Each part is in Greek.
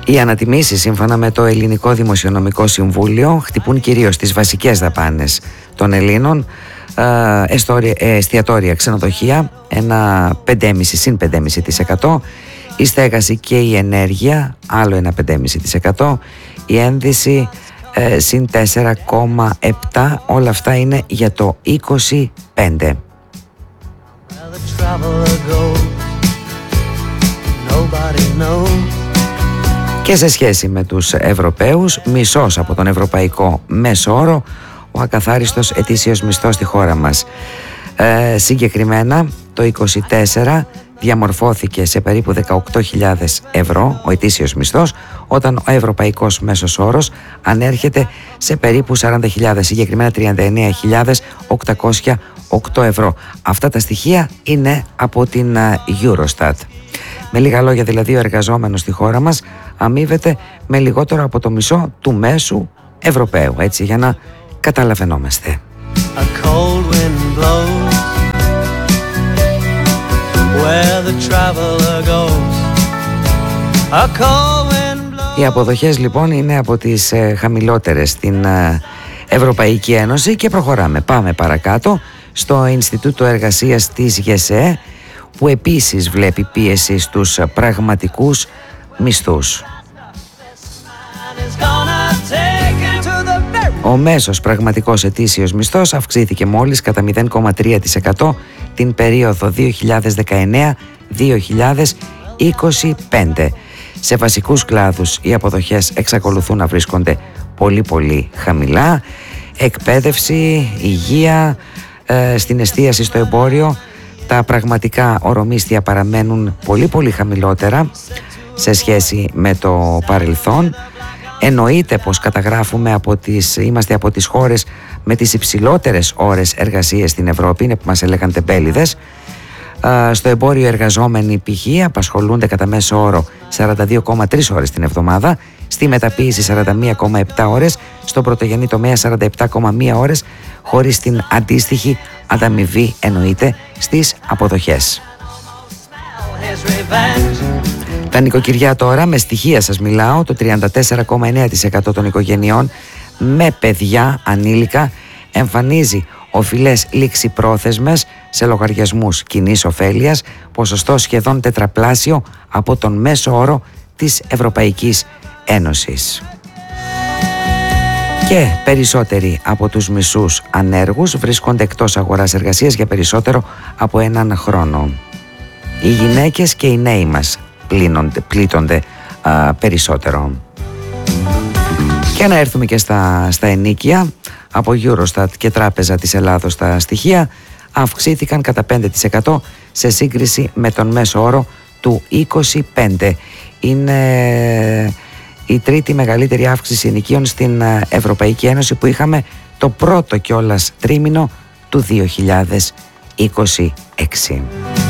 Οι ανατιμήσεις, σύμφωνα με το Ελληνικό Δημοσιονομικό Συμβούλιο, χτυπούν κυρίως τις βασικές δαπάνες των Ελλήνων, εστιατόρια, ξενοδοχεία, ένα 5,5% η στέγαση και η ενέργεια, άλλο ένα 5,5%, η ένδυση συν 4,7%, όλα αυτά είναι για το 25%. Και σε σχέση με τους Ευρωπαίους, μισός από τον ευρωπαϊκό μέσο όρο ο ακαθάριστος ετήσιος μισθός στη χώρα μας. Συγκεκριμένα το 24 διαμορφώθηκε σε περίπου 18.000 ευρώ ο ετήσιος μισθός, όταν ο ευρωπαϊκός μέσος όρος ανέρχεται σε περίπου 40.000, συγκεκριμένα 39.808 ευρώ. Αυτά τα στοιχεία είναι από την Eurostat. Με λίγα λόγια, δηλαδή, ο εργαζόμενος στη χώρα μας αμείβεται με λιγότερο από το μισό του μέσου Ευρωπαίου, έτσι, για να καταλαβαίνόμαστε. Οι αποδοχές λοιπόν είναι από τις χαμηλότερες στην Ευρωπαϊκή Ένωση και προχωράμε. Πάμε παρακάτω στο Ινστιτούτο Εργασίας της ΓΕΣΕ, που επίσης βλέπει πίεση στους πραγματικούς μισθούς. Ο μέσος πραγματικός ετήσιος μισθός αυξήθηκε μόλις κατά 0,3% την περίοδο 2019-2025. Σε βασικούς κλάδους οι αποδοχές εξακολουθούν να βρίσκονται πολύ χαμηλά. Εκπαίδευση, υγεία, στην εστίαση, στο εμπόριο, τα πραγματικά ορομίσθια παραμένουν πολύ χαμηλότερα σε σχέση με το παρελθόν. Εννοείται πως είμαστε από τις χώρες με τις υψηλότερες ώρες εργασίας στην Ευρώπη, είναι που μας έλεγαν τεμπέληδες. Στο εμπόριο, οι εργαζόμενοι π.χ. απασχολούνται κατά μέσο όρο 42,3 ώρες την εβδομάδα, στη μεταποίηση 41,7 ώρες, στο πρωτογενή τομέα 47,1 ώρες, χωρίς την αντίστοιχη ανταμοιβή, εννοείται, στις αποδοχές. Τα νοικοκυριά τώρα, με στοιχεία σας μιλάω, το 34,9% των οικογενειών με παιδιά ανήλικα εμφανίζει οφειλές ληξιπρόθεσμες σε λογαριασμούς κοινής ωφέλειας, ποσοστό σχεδόν τετραπλάσιο από τον μέσο όρο της Ευρωπαϊκής Ένωσης. Και περισσότεροι από τους μισούς ανέργους βρίσκονται εκτός αγοράς εργασίας για περισσότερο από έναν χρόνο. Οι γυναίκες και οι νέοι μας πλήττονται περισσότερο. Και να έρθουμε και στα ενίκια. Από Eurostat και Τράπεζα της Ελλάδος τα στοιχεία αυξήθηκαν κατά 5% σε σύγκριση με τον μέσο όρο του 25. Είναι η τρίτη μεγαλύτερη αύξηση ενοικίων στην Ευρωπαϊκή Ένωση που είχαμε το πρώτο κιόλας τρίμηνο του 2026.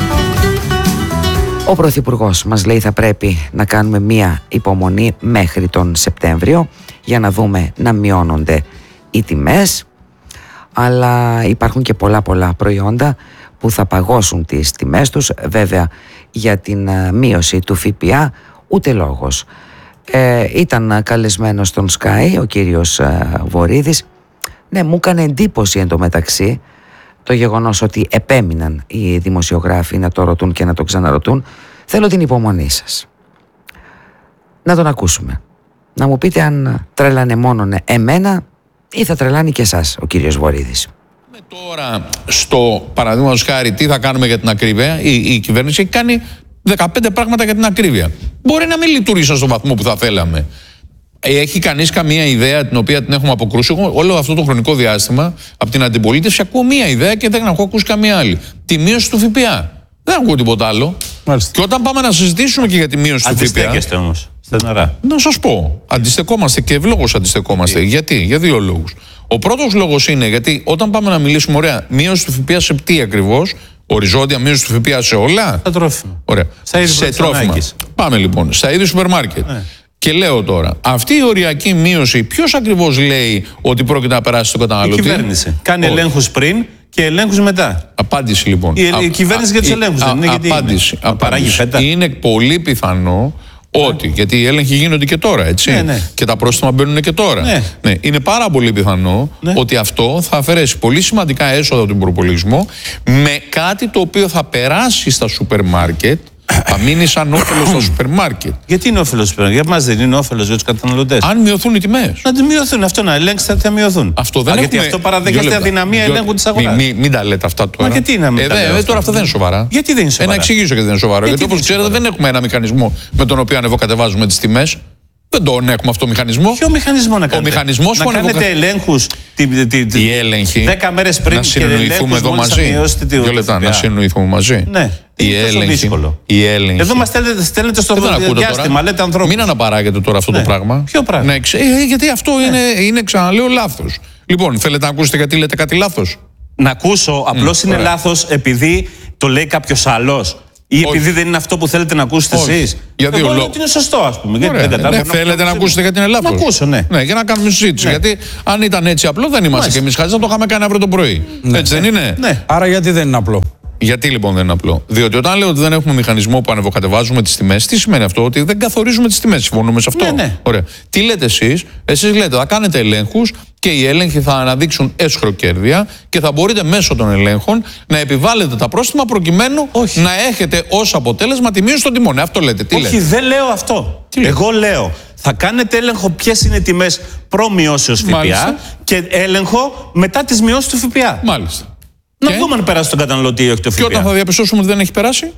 Ο Πρωθυπουργός μας λέει θα πρέπει να κάνουμε μία υπομονή μέχρι τον Σεπτέμβριο για να δούμε να μειώνονται οι τιμές, αλλά υπάρχουν και πολλά προϊόντα που θα παγώσουν τις τιμές τους. Βέβαια, για την μείωση του ΦΠΑ ούτε λόγος. Ήταν καλεσμένος στον Sky ο κύριος Βορίδης. Ναι, μου έκανε εντύπωση εντωμεταξύ το γεγονός ότι επέμειναν οι δημοσιογράφοι να το ρωτούν και να το ξαναρωτούν. Θέλω την υπομονή σας. Να τον ακούσουμε. Να μου πείτε αν τρέλανε μόνον εμένα ή θα τρελάνει και εσάς ο κύριος Βορίδης. Τώρα, στο παραδείγματος χάρη, τι θα κάνουμε για την ακρίβεια, η κυβέρνηση έχει κάνει 15 πράγματα για την ακρίβεια. Μπορεί να μην λειτουργήσει στον βαθμό που θα θέλαμε. Έχει κανείς καμία ιδέα την οποία την έχουμε αποκρούσει? Εγώ όλο αυτό το χρονικό διάστημα από την αντιπολίτευση ακούω μία ιδέα και δεν έχω ακούσει καμία άλλη. Τη μείωση του ΦΠΑ. Δεν ακούω τίποτα άλλο. Μάλιστα. Και όταν πάμε να συζητήσουμε και για τη μείωση του ΦΠΑ. Αντιστέκεστε όμως στεναρά. Να σας πω. Αντιστεκόμαστε και ευλόγως αντιστεκόμαστε. Γιατί? Για δύο λόγους. Ο πρώτος λόγος είναι γιατί όταν πάμε να μιλήσουμε, ωραία, μείωση του ΦΠΑ σε τι ακριβώς? Οριζόντια μείωση του ΦΠΑ σε όλα? Στα τρόφιμα. Ωραία. Σε τρόφιμα. Πάμε λοιπόν στα είδη σούπερ μάρκετ. Και λέω τώρα, αυτή η οριακή μείωση ποιος ακριβώς λέει ότι πρόκειται να περάσει στον καταναλωτή? Η κυβέρνηση. Κάνει ελέγχους πριν και ελέγχους μετά. Απάντηση λοιπόν. Η κυβέρνηση για τους ελέγχους δεν είναι? Γιατί απάντηση. παράγει φέτα. Είναι πολύ πιθανό Ότι, γιατί οι έλεγχοι γίνονται και τώρα, έτσι. Ναι. Και τα πρόστιμα μπαίνουν και τώρα. Ναι. Είναι πάρα πολύ πιθανό ότι αυτό θα αφαιρέσει πολύ σημαντικά έσοδα από τον προπολογισμό με κάτι το οποίο θα περάσει στα σούπερ μάρκετ. Θα μείνει σαν όφελο στο σούπερ μάρκετ. Γιατί είναι όφελο πέρα, για εμάς δεν είναι όφελο για τους καταναλωτές. Αν μειωθούν οι τιμές. Να τις μειωθούν, αυτό να ελέγξετε ότι θα μειωθούν. Αυτό δεν γιατί αυτό παραδέχεστε αδυναμία ελέγχου της αγοράς. Μην τα λέτε αυτά τώρα. Μα γιατί να μην τα λέω αυτά. Τώρα αυτά δεν είναι σοβαρά. Γιατί δεν είναι σοβαρά. Να εξηγήσω γιατί δεν είναι σοβαρό. Γιατί όπως ξέρετε δεν έχουμε ένα μηχανισμό με τον οποίο ανεβοκατεβάζουμε τις τιμές. Δεν τον έχουμε αυτό το μηχανισμό. Ποιο μηχανισμό να κάνετε? Ο μηχανισμός να που κάνετε ελέγχους οι έλεγχοι. 10 μέρες πριν να συνοηθούμε εδώ μαζί. 2 λεπτά, να συνοηθούμε μαζί. Ναι. Οι έλεγχοι. Εδώ μας στέλνετε στο διάστημα, λέτε ανθρώπους. Μην αναπαράγετε τώρα αυτό το πράγμα. Ποιο πράγμα? Γιατί αυτό είναι, ξαναλέω, λάθος. Λοιπόν, θέλετε να ακούσετε γιατί λέτε κάτι λάθος? Να ακούσω, απλώς είναι λάθος επειδή το λέει κάποιος άλλος. Ή επειδή δεν είναι αυτό που θέλετε να ακούσετε εσείς. Γιατί εγώ λέω ότι είναι σωστό, ας πούμε. Θέλετε να ακούσετε γιατί είναι λάθος? Να ακούσω, ναι. Για να κάνουμε συζήτηση. Γιατί αν ήταν έτσι απλό, δεν είμαστε κι εμείς χάρη, θα το είχαμε κάνει αύριο το πρωί. Έτσι δεν είναι? Ναι. Άρα γιατί δεν είναι απλό? Γιατί λοιπόν δεν είναι απλό? Διότι όταν λέω ότι δεν έχουμε μηχανισμό που ανεβοκατεβάζουμε τις τιμές, τι σημαίνει αυτό? Ότι δεν καθορίζουμε τις τιμές. Συμφωνούμε σε αυτό? Ναι. Ωραία. Τι λέτε εσείς? Εσείς λέτε θα κάνετε ελέγχους και οι έλεγχοι θα αναδείξουν έσχροκέρδεια και θα μπορείτε μέσω των ελέγχων να επιβάλλετε τα πρόστιμα προκειμένου να έχετε ως αποτέλεσμα τη μείωση των τιμών. Αυτό λέτε. Τι λέτε? Όχι, δεν λέω αυτό. Εγώ λέω θα κάνετε έλεγχο ποιες είναι οι τιμές προ-μειώσεως ΦΠΑ και έλεγχο μετά τις μειώσεις του ΦΠΑ. Μάλιστα. Να δούμε αν περάσει τον καταναλωτή ή όχι το ΦΠΑ. Και όταν θα διαπιστώσουμε ότι δεν έχει περάσει,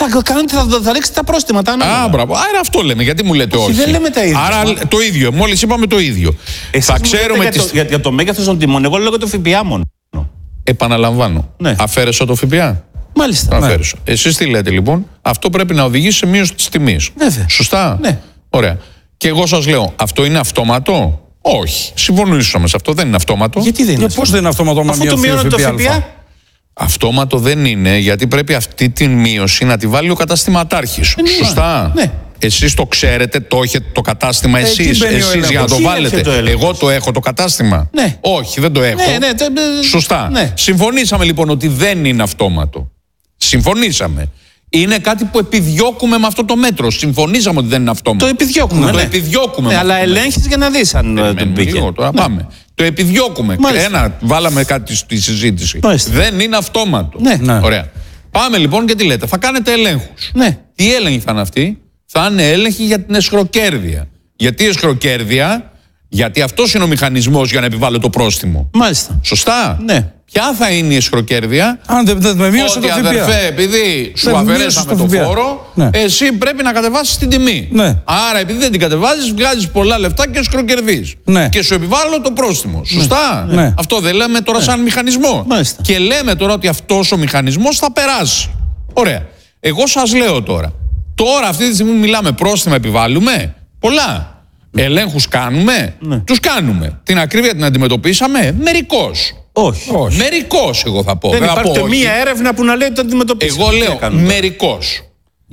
θα ρίξετε τα πρόστιμα. Μπράβο. Άρα αυτό λέμε. Γιατί μου λέτε όχι? Δεν λέμε τα ίδια. Άρα το ίδιο. Μόλις είπαμε το ίδιο. Θα ξέρουμε για το μέγεθος των τιμών. Εγώ λέω το ΦΠΑ μόνο. Επαναλαμβάνω. Αφαίρεσα το ΦΠΑ. Μάλιστα. Αφαίρεσα. Εσείς τι λέτε λοιπόν? Αυτό πρέπει να οδηγήσει σε μείωση της τιμής. Βέβαια. Σωστά. Ναι. Ωραία. Και εγώ σας λέω, αυτό είναι αυτόματο? Όχι. Συμφωνήσαμε σε αυτό. Δεν είναι αυτόματο. Γιατί δεν είναι Πώς δεν είναι αυτόματο? Αφού το μειώνει το ΦΠΑ. Αυτόματο δεν είναι, γιατί πρέπει αυτή τη μείωση να τη βάλει ο καταστηματάρχης. Σωστά. Ναι. Εσείς το ξέρετε, το έχετε το κατάστημα εσείς για να το βάλετε. Εγώ το έχω το κατάστημα? Ναι. Όχι, δεν το έχω. Σωστά. Ναι. Συμφωνήσαμε λοιπόν ότι δεν είναι αυτόματο. Συμφωνήσαμε. Είναι κάτι που επιδιώκουμε με αυτό το μέτρο. Συμφωνήσαμε ότι δεν είναι αυτόματο. Το επιδιώκουμε. Το επιδιώκουμε. Αλλά ελέγχεις για να δεις αν τον πήγε. Τώρα πάμε. Το επιδιώκουμε. Βάλαμε κάτι στη συζήτηση. Δεν είναι αυτόματο. Ναι. Ωραία. Πάμε λοιπόν και τι λέτε? Θα κάνετε ελέγχους. Ναι. Τι έλεγχοι θα είναι αυτοί? Θα είναι έλεγχοι για την εσχροκέρδεια. Γιατί εσχροκέρδεια? Γιατί αυτός είναι ο μηχανισμός για να επιβάλλω το πρόστιμο. Μάλιστα. Σωστά. Ναι. Ποια θα είναι η εσχροκέρδεια? Αν δεν με μείωσε το ΦΠΑ. Αδερφέ, επειδή σου αφαιρέσαμε το φόρο, εσύ πρέπει να κατεβάσεις την τιμή. Άρα, επειδή δεν την κατεβάζεις, βγάζεις πολλά λεφτά και εσχροκερδείς. Και σου επιβάλλω το πρόστιμο. Σωστά. Αυτό δεν λέμε τώρα σαν μηχανισμό. Και λέμε τώρα ότι αυτός ο μηχανισμός θα περάσει. Ωραία. Εγώ σας λέω τώρα. Τώρα, αυτή τη στιγμή μιλάμε, πρόστιμα επιβάλλουμε. Πολλά. Ελέγχους κάνουμε. Τους κάνουμε. Την ακρίβεια την αντιμετωπίσαμε μερικώς. Όχι. Μερικώς, εγώ θα πω. Δεν υπάρχει μία έρευνα που να λέει ότι το αντιμετωπίσαμε. Εγώ λέω μερικώς.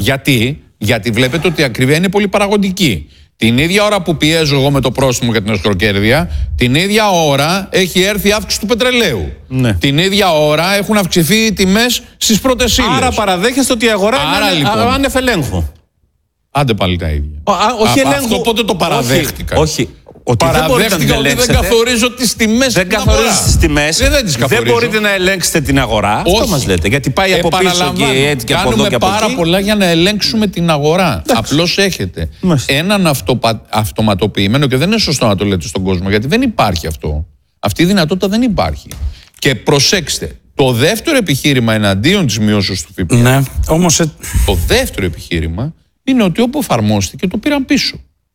Γιατί βλέπετε ότι η ακρίβεια είναι πολύ παραγωγική. Την ίδια ώρα που πιέζω εγώ με το πρόστιμο για την εσχροκέρδεια, την ίδια ώρα έχει έρθει η αύξηση του πετρελαίου. Την ίδια ώρα έχουν αυξηθεί οι τιμές στις πρώτες ύλες. Άρα παραδέχεστε ότι η αγορά είναι άνευ ελέγχου. Άντε πάλι τα ίδια. Όχι ελέγχου. Αυτό πότε το παραδέχτηκα? Όχι. Παραδέχτηκα ότι δεν καθορίζω τις τιμές. Δεν καθορίζεις τις τιμές. Δεν μπορείτε να ελέγξετε την αγορά. Αυτό μας λέτε. Γιατί πάει από πίσω και έτσι και από εδώ και από εκεί. Κάνουμε πάρα πολλά για να ελέγξουμε την αγορά. Απλώς έχετε έναν αυτοματοποιημένο, και δεν είναι σωστό να το λέτε στον κόσμο, γιατί δεν υπάρχει αυτό. Αυτή η δυνατότητα δεν υπάρχει. Και προσέξτε, το δεύτερο επιχείρημα εναντίον της μειώσεως του ΦΠΑ. Ναι, όμως. Το δεύτερο επιχείρημα είναι ότι όπου εφαρμόστηκε το πήραν πίσω.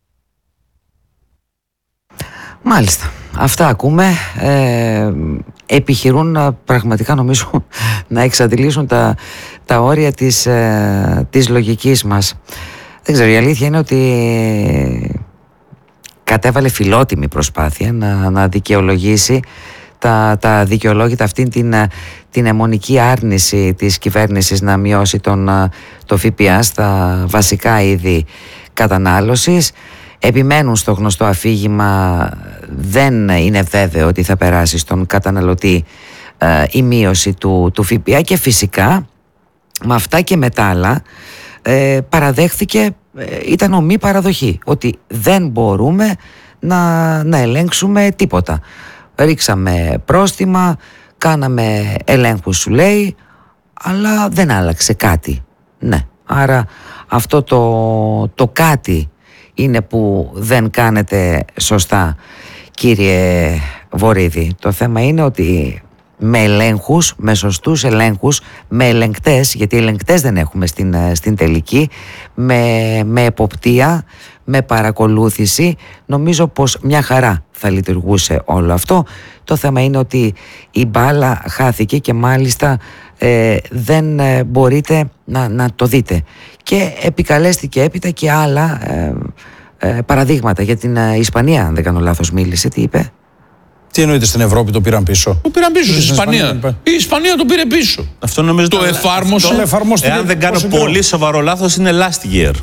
Μάλιστα. Αυτά ακούμε. Επιχειρούν πραγματικά, νομίζω, να εξαντλήσουν τα όρια της λογικής μας. Δεν ξέρω, η αλήθεια είναι ότι κατέβαλε φιλότιμη προσπάθεια να δικαιολογήσει τα δικαιολόγητα αυτήν την αιμονική άρνηση της κυβέρνησης να μειώσει το ΦΠΑ στα βασικά είδη κατανάλωσης. Επιμένουν στο γνωστό αφήγημα, δεν είναι βέβαιο ότι θα περάσει στον καταναλωτή η μείωση του ΦΠΑ, και φυσικά με αυτά και με τα άλλα παραδέχθηκε ήταν ομή παραδοχή ότι δεν μπορούμε να ελέγξουμε τίποτα. Ρίξαμε πρόστιμα, κάναμε ελέγχους, σου λέει, αλλά δεν άλλαξε κάτι. Ναι, άρα αυτό το κάτι είναι που δεν κάνετε σωστά, κύριε Βορίδη. Το θέμα είναι ότι με ελέγχους, με σωστούς ελέγχους, με ελεγκτές, γιατί ελεγκτές δεν έχουμε στην τελική, με εποπτεία, με παρακολούθηση, νομίζω πως μια χαρά θα λειτουργούσε όλο αυτό. Το θέμα είναι ότι η μπάλα χάθηκε και μάλιστα δεν μπορείτε να το δείτε. Και επικαλέστηκε έπειτα και άλλα παραδείγματα για την Ισπανία, αν δεν κάνω λάθος μίλησε, τι είπε? Τι εννοείται, στην Ευρώπη το πήραν πίσω? Το πήραν πίσω στην Ισπανία. Η Ισπανία το πήρε πίσω. Αυτό νομίζω το εφάρμοσε. Εάν δεν κάνω πολύ σοβαρό λάθος, είναι last year.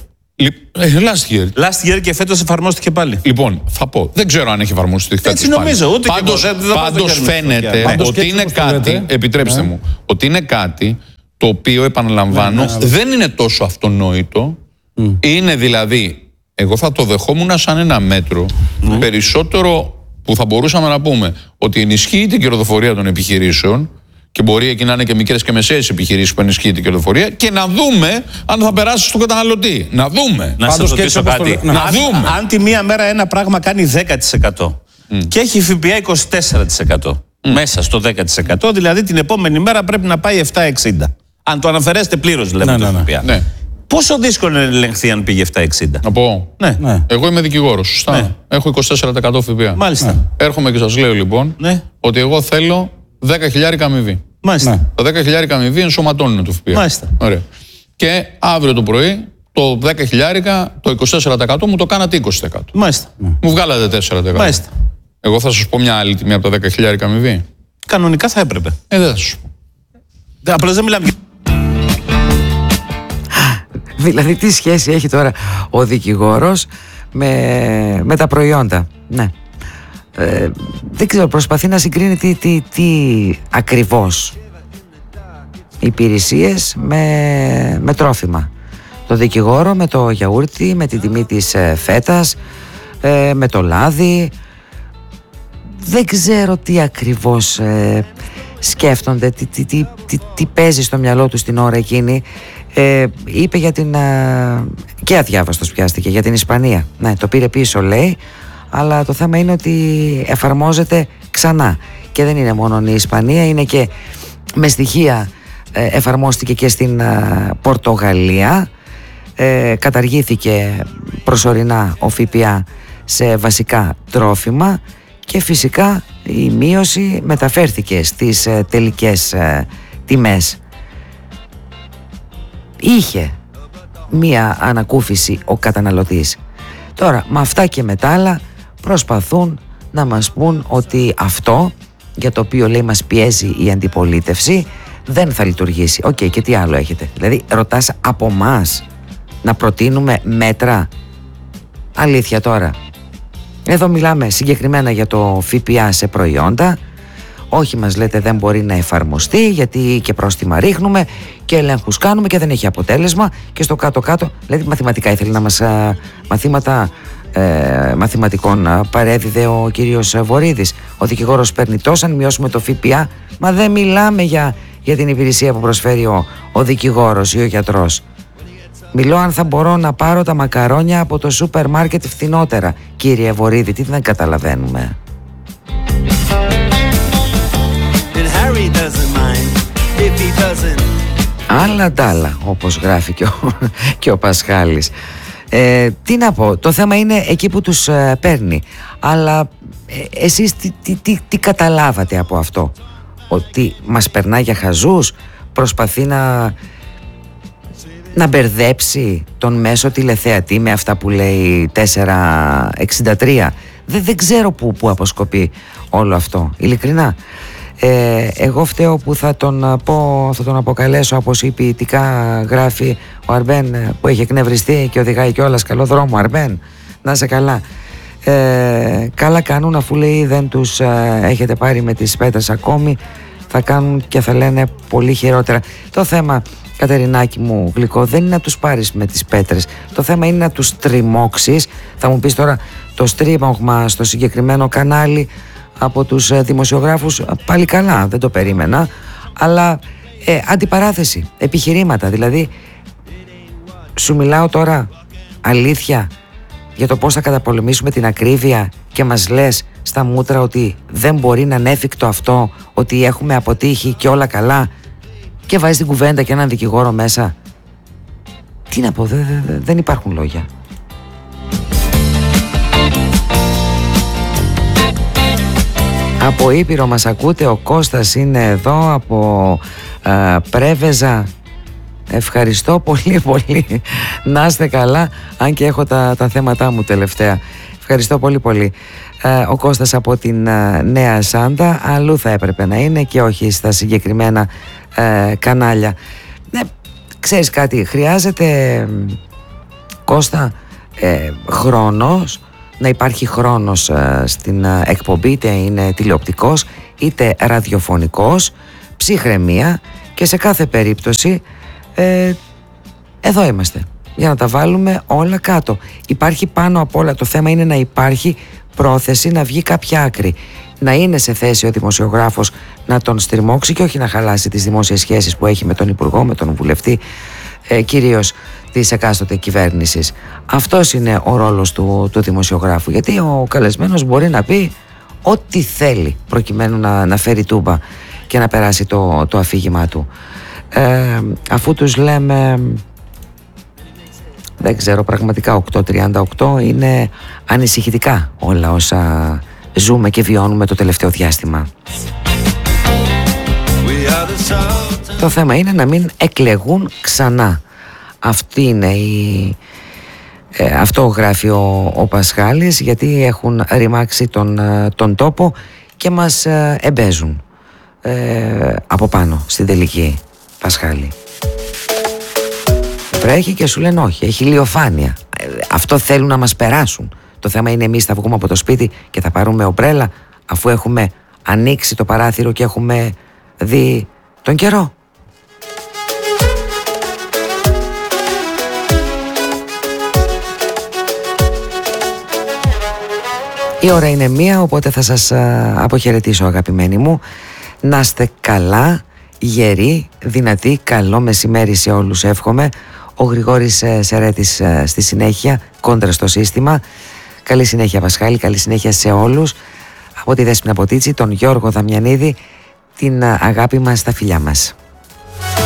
Last year και φέτος εφαρμόστηκε πάλι. Λοιπόν, θα πω, δεν ξέρω αν έχει εφαρμοστεί φέτος. Έτσι νομίζω, ούτε πάντως φαίνεται ότι είναι κάτι, επιτρέψτε μου, ότι είναι κάτι το οποίο, επαναλαμβάνω, δεν είναι τόσο αυτονόητο. Είναι δηλαδή, εγώ θα το δεχόμουν σαν ένα μέτρο περισσότερο που θα μπορούσαμε να πούμε ότι ενισχύει την κερδοφορία των επιχειρήσεων και μπορεί εκεί να είναι και μικρές και μεσαίες επιχειρήσεις που ενισχύει την κερδοφορία και να δούμε αν θα περάσει στον καταναλωτή. Να δούμε. Να σας ρωτήσω κάτι. Να δούμε. Αν τη μία μέρα ένα πράγμα κάνει 10% και έχει ΦΠΑ 24% μέσα στο 10%, δηλαδή την επόμενη μέρα πρέπει να πάει 7,60. Αν το αναφερέσετε πλήρως, λέμε το ΦΠΑ. Ναι. Πόσο δύσκολο είναι να ελεγχθεί αν πήγε 7,60? Να πω. Ναι. Εγώ είμαι δικηγόρος. Σωστά. Ναι. Έχω 24% ΦΠΑ. Μάλιστα. Έρχομαι και σας λέω λοιπόν ότι εγώ θέλω 10.000 αμοιβή. Μάλιστα. Τα 10.000 αμοιβή ενσωματώνουν το ΦΠΑ. Μάλιστα. Ωραία. Και αύριο το πρωί το 10.000, το 24% μου το κάνατε 20%. Μάλιστα. Μου βγάλατε 4%. Μάλιστα. Εγώ θα σας πω μια άλλη τιμή από τα 10.000 αμοιβή. Κανονικά θα έπρεπε. Δεν θα σας πω. Απλώς δεν μιλάμε. Δηλαδή τι σχέση έχει τώρα ο δικηγόρος με τα προϊόντα? Ναι. Δεν ξέρω, προσπαθεί να συγκρίνει τι ακριβώς υπηρεσίες με τρόφιμα. Το δικηγόρο με το γιαούρτι, με την τιμή της φέτας, με το λάδι. Δεν ξέρω τι ακριβώς σκέφτονται, τι παίζει στο μυαλό τους την ώρα εκείνη. Είπε για την και αδιάβαστος πιάστηκε για την Ισπανία. Ναι, το πήρε πίσω λέει, αλλά το θέμα είναι ότι εφαρμόζεται ξανά και δεν είναι μόνο η Ισπανία, είναι και με στοιχεία εφαρμόστηκε και στην Πορτογαλία. Καταργήθηκε προσωρινά ο ΦΠΑ σε βασικά τρόφιμα και φυσικά η μείωση μεταφέρθηκε στις τελικές τιμές. Είχε μία ανακούφιση ο καταναλωτής. Τώρα με αυτά και με τα άλλα προσπαθούν να μας πούν ότι αυτό για το οποίο λέει μας πιέζει η αντιπολίτευση δεν θα λειτουργήσει. Οκ, και τι άλλο έχετε? Δηλαδή ρωτάς από μας να προτείνουμε μέτρα? Αλήθεια τώρα? Εδώ μιλάμε συγκεκριμένα για το ΦΠΑ σε προϊόντα. Όχι, μας λέτε δεν μπορεί να εφαρμοστεί γιατί και πρόστιμα ρίχνουμε και ελέγχους κάνουμε και δεν έχει αποτέλεσμα, και στο κάτω-κάτω, δηλαδή μαθηματικά ήθελε να μας μαθήματα μαθηματικών παρέδιδε ο κύριος Βορίδης. Ο δικηγόρος παίρνει τόσα, αν μειώσουμε το ΦΠΑ, μα δεν μιλάμε για την υπηρεσία που προσφέρει ο δικηγόρος ή ο γιατρός. Μιλώ αν θα μπορώ να πάρω τα μακαρόνια από το σούπερ μάρκετ φθηνότερα. Κύριε Βορίδη, τι δεν καταλαβαίνουμε? Άλλα τ' άλλα, όπως γράφει και ο Πασχάλης. Τι να πω, το θέμα είναι εκεί που τους παίρνει. Αλλά εσείς τι καταλάβατε από αυτό? Ότι μας περνάει για χαζούς? Προσπαθεί να μπερδέψει τον μέσο τηλεθεατή με αυτά που λέει 463? Δεν ξέρω πού αποσκοπεί όλο αυτό, ειλικρινά. Εγώ φταίω που θα τον αποκαλέσω αποσυπητικά, γράφει ο Αρμπέν, που έχει εκνευριστεί και οδηγάει κιόλας. Καλό δρόμο Αρμπέν, να είσαι καλά. Καλά κάνουν, αφού λέει δεν τους έχετε πάρει με τις πέτρες ακόμη, θα κάνουν και θα λένε πολύ χειρότερα. Το θέμα Κατερινάκη μου γλυκό, δεν είναι να τους πάρεις με τις πέτρες. Το θέμα είναι να τους τριμώξεις. Θα μου πεις τώρα το στρίμωγμα στο συγκεκριμένο κανάλι από τους δημοσιογράφους, πάλι καλά, δεν το περίμενα. Αλλά αντιπαράθεση, επιχειρήματα. Δηλαδή σου μιλάω τώρα αλήθεια για το πώς θα καταπολεμήσουμε την ακρίβεια και μας λες στα μούτρα ότι δεν μπορεί να είναι εφικτό αυτό, ότι έχουμε αποτύχει και όλα καλά, και βάζεις την κουβέντα και έναν δικηγόρο μέσα. Τι να πω, δεν υπάρχουν λόγια. Από Ήπειρο μας ακούτε, ο Κώστας είναι εδώ από Πρέβεζα. Ευχαριστώ πολύ πολύ. Να είστε καλά, αν και έχω τα θέματά μου τελευταία. Ευχαριστώ πολύ πολύ. Ο Κώστας από την Νέα Σάντα, αλλού θα έπρεπε να είναι και όχι στα συγκεκριμένα κανάλια. Ξέρεις κάτι, χρειάζεται, Κώστα, χρόνος, να υπάρχει χρόνος στην εκπομπή, είτε είναι τηλεοπτικός είτε ραδιοφωνικός, ψυχραιμία, και σε κάθε περίπτωση εδώ είμαστε για να τα βάλουμε όλα κάτω. Υπάρχει πάνω απ' όλα, το θέμα είναι να υπάρχει πρόθεση να βγει κάποια άκρη, να είναι σε θέση ο δημοσιογράφος να τον στριμώξει και όχι να χαλάσει τις δημόσιες σχέσεις που έχει με τον Υπουργό, με τον Βουλευτή, κυρίως της εκάστοτε κυβέρνησης. Αυτός είναι ο ρόλος του δημοσιογράφου, γιατί ο καλεσμένος μπορεί να πει ό,τι θέλει προκειμένου να φέρει τούμπα και να περάσει το αφήγημά του. Αφού τους λέμε, δεν ξέρω, πραγματικά 8:38, είναι ανησυχητικά όλα όσα ζούμε και βιώνουμε το τελευταίο διάστημα. Το θέμα είναι να μην εκλεγούν ξανά. Αυτή είναι αυτό γράφει ο Πασχάλης, γιατί έχουν ρημάξει τον τόπο και μας εμπέζουν από πάνω στην τελική, Πασχάλη. Βρέχει και σου λένε όχι, έχει ηλιοφάνεια. Αυτό θέλουν να μας περάσουν. Το θέμα είναι εμείς θα βγούμε από το σπίτι και θα πάρουμε ομπρέλα, αφού έχουμε ανοίξει το παράθυρο και έχουμε δει τον καιρό. Η ώρα είναι 1, οπότε θα σας αποχαιρετήσω, αγαπημένοι μου. Να είστε καλά, γεροί, δυνατοί, καλό μεσημέρι σε όλους εύχομαι. Ο Γρηγόρης Σερέτης στη συνέχεια, κόντρα στο σύστημα. Καλή συνέχεια, Πασχάλη, καλή συνέχεια σε όλους. Από τη Δέσποινα Ποτίτσι, τον Γιώργο Δαμιανίδη, την αγάπη μας, τα φιλιά μας.